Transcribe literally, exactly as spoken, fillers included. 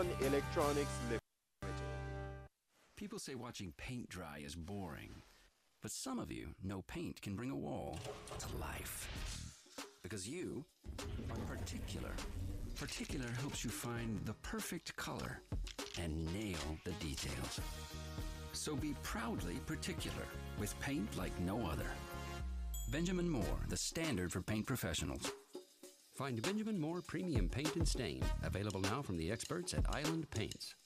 Micron Electronics Limited. People say watching paint dry is boring, but some of you know paint can bring a wall to life. Because you are particular. Particular helps you find the perfect color and nail the details. So be proudly particular with paint like no other. Benjamin Moore, the standard for paint professionals. Find Benjamin Moore Premium Paint and Stain, available now from the experts at Island Paints.